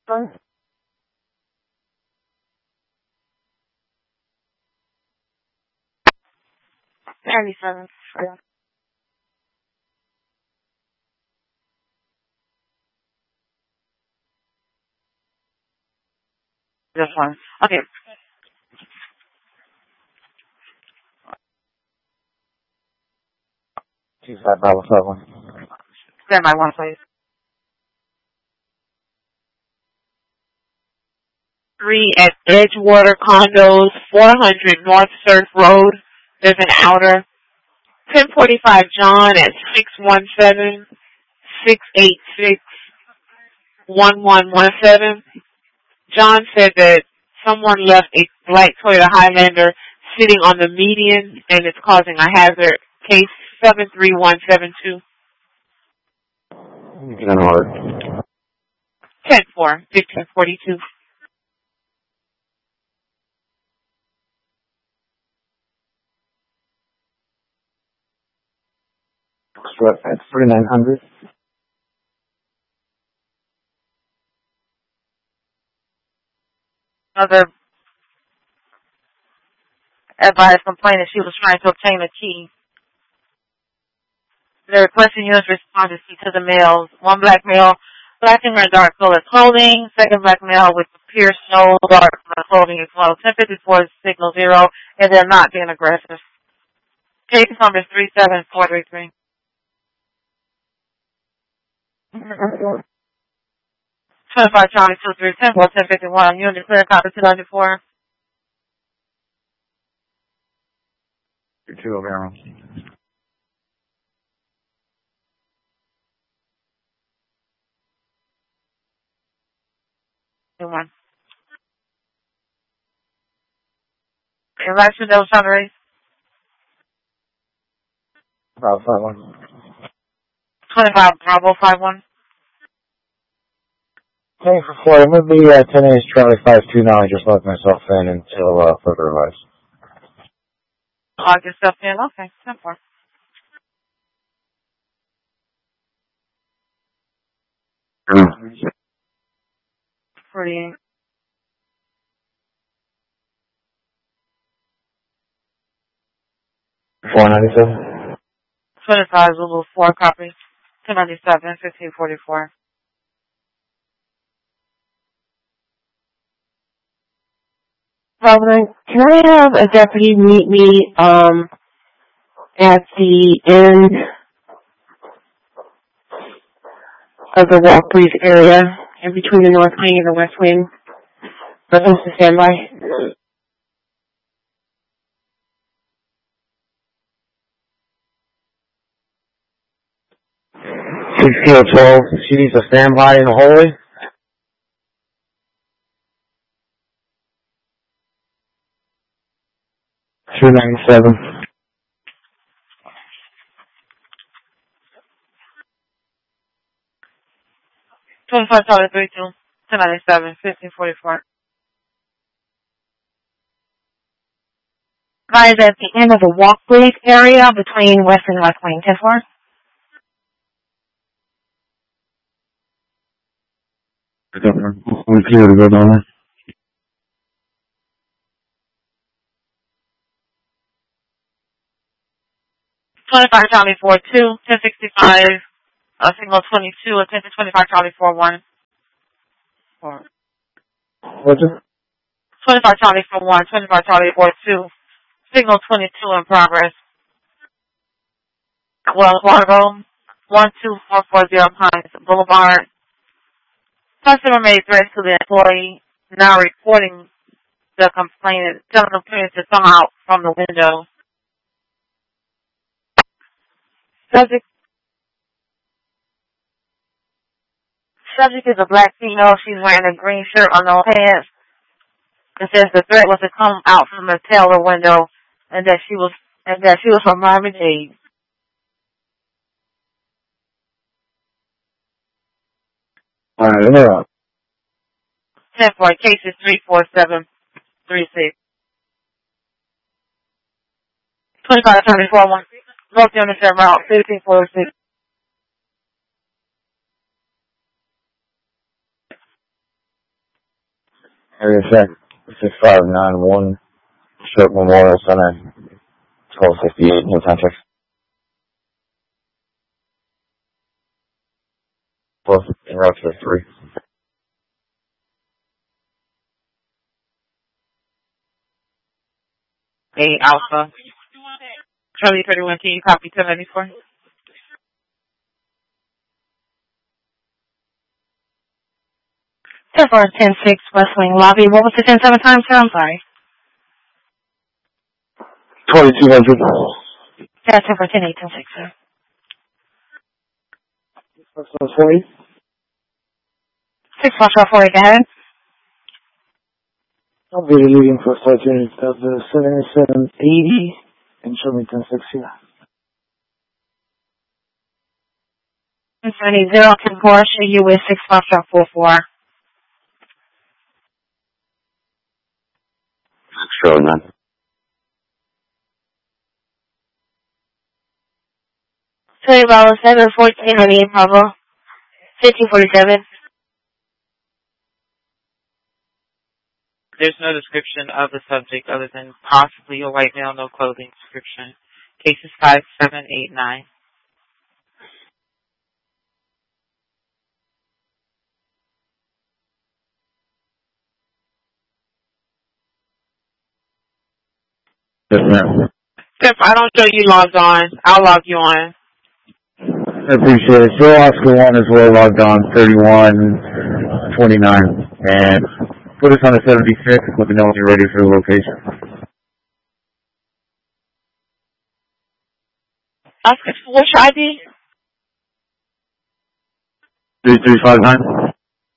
97. This one. Okay. Two five Bravo 51. Stand by one, please. 3 at Edgewater Condos, 400 North Surf Road. There's an outer. 1045 John at 617-686-1117. John said that someone left a black Toyota Highlander sitting on the median and it's causing a hazard. Case 73172. Get an order. 10-4-1542. At 4900. Another advised complained that she was trying to obtain a key. They're requesting units respond to the males. One black male, black and red dark colored clothing. Second black male with pierced nose, dark colored clothing as well. 1054 signal 0, and they're not being aggressive. Case number is 37433. 25 Charlie 237 1051. Unit clear copy 294. You're 2 over arrow. One. Election Del Sunrise. Bravo 51. 25 Bravo 51. Hey, for Florida, I'm going to be 10 days Charlie 52 now. I just locked myself in until further advice. Log yourself in. Okay, 10-4. Mm. 48. $497. 25 Zulu 4 copy. 297 1544. Robin, can I have a deputy meet me at the end of the Walk-Breeze area, in between the North Wing and the West Wing? Reference to standby. 1612. She needs a standby in the hallway. 297. 25 Charlie 32 297 1544. Right at the end of the Walk-Breeze area between West and West Wing. 10-4. We're clear to go down there. 25 Charlie 42 1065 signal 22 attention 25 Charlie 41. What's it? 25 Charlie 41 25 Charlie 42 signal 22 in progress. Wells Fargo 12440 Pines Boulevard. Customer made threats to the employee, now reporting the complainant, telling the complainant to come out from the window. Subject is a black female. She's wearing a green shirt on no pants. It says the threat was to come out from the tailor window and that she was from Marvin Dade. Alright, they're up. 10-4, cases 34736. 25 1 North Unit Route 1546. Area check 6591 Stroke Memorial Center, 1258, no time check. Plus, in route to 3. A Alpha. Charlie 31, can you copy 1094? For 10-6 West Wing Lobby. What was the 10-7 time, sir? I'm sorry. 2200. Yeah, 10 for 10-8, 10-6, sir. 40. 6 Foxtrot 4, go ahead. I'll be leaving for flight unit of the 7780 and show me 10-6 here. 70, 10-4, show you with 6 Foxtrot 4-4. Sure, man. $20, 714 on the Bravo. 1547. There's no description of the subject other than possibly a white male, no clothing description. Cases 5789. Yes, ma'am. If I don't show you logged on, I'll log you on. I appreciate it. Show Oscar 1 as well, logged on 3129. And put us on a 76. Let me know when you're ready for the location. Oscar, what's your ID? 3359.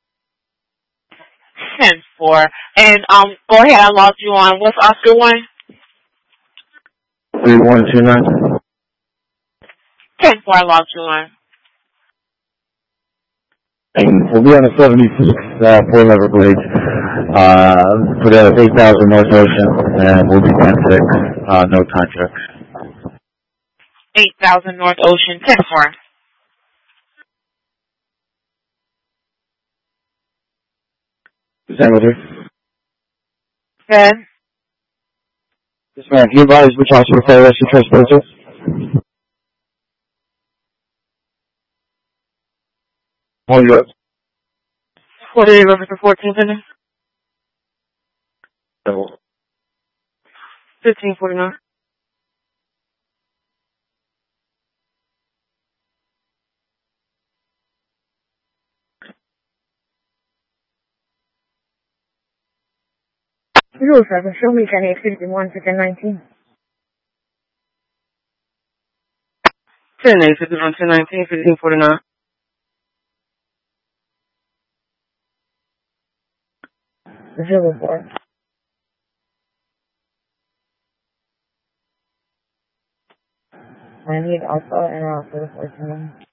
10-4. And go ahead, I logged you on. What's Oscar 1? 3129. 10-4, I logged you on. And we'll be on the 76 Port Everglades. Put out 8,000 North Ocean, and we'll be 10-6. No time checks. 8,000 North Ocean, 10-4. Same with her. Good. Yes, ma'am. Can you advise which hospital for arrest you transport to? All yours. 48 River for 14 minutes. 1549. You also show me 10-8-51 to 10-19. 10-8-51, 10-19, 1549. 04. I need Alpha and Alpha 14.